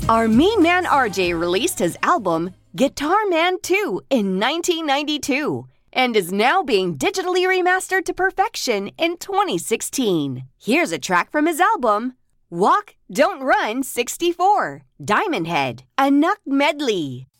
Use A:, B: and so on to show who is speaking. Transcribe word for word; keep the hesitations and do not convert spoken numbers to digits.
A: Our main man R J released his album, Guitar Man two, in nineteen ninety-two, and is now being digitally remastered to perfection in twenty sixteen. Here's a track from his album, Walk, Don't Run sixty-four, Diamond Head, a Nuck Medley.